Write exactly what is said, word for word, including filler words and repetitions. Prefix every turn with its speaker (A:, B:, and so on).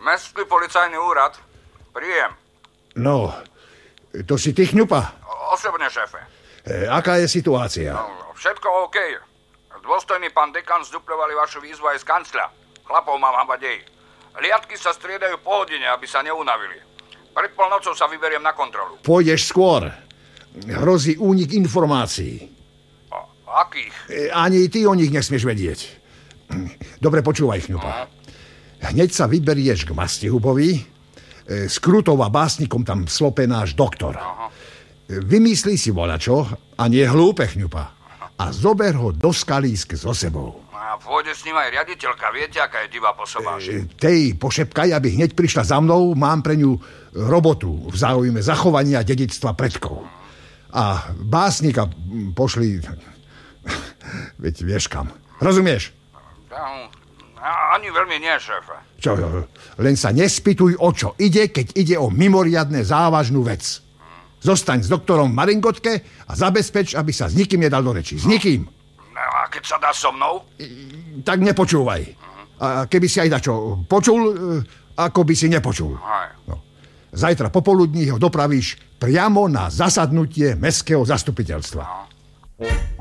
A: Mestský policajný úrad. Príjem.
B: No, to si ty, Chňupa?
A: Osobne, šéfe.
B: E, aká je situácia?
A: No, všetko OK. Dôstojný pán dekan zdupľovali vašu výzvu aj z kancla. Chlapov mám habadej. Liadky sa striedajú po hodine, aby sa neunavili. Pred polnocou sa vyberiem na kontrolu.
B: Pôjdeš skôr. Hrozí únik informácií.
A: O, akých?
B: E, ani ty o nich nesmieš vedieť. Dobre, počúvaj, Chňupa. No. Hneď sa vyberieš k Mastihubovi. E, s Krutou a básnikom tam slope náš doktor. Aha. Vymyslí si volačo a nie hlúpe, Chňupa. A zober ho do skalísk so sebou.
A: A pôjde s ním aj riaditeľka. Viete, aká je divá posobáši?
B: E, tej pošepkaj, aby hneď prišla za mnou. Mám pre ňu robotu v záujme zachovania dedičstva predkov. A básnika pošli... Veď vieš kam. Rozumieš?
A: Ani veľmi nie, šéfe.
B: Čo, len sa nespýtuj, o čo ide, keď ide o mimoriadne závažnú vec. Zostaň s doktorom v Maringotke a zabezpeč, aby sa s nikým nedal do reči. S nikým.
A: No, a keď sa dá so mnou?
B: Tak nepočúvaj. A keby si aj dačo počul, ako by si nepočul. No. Zajtra popoludní ho dopravíš priamo na zasadnutie mestského zastupiteľstva.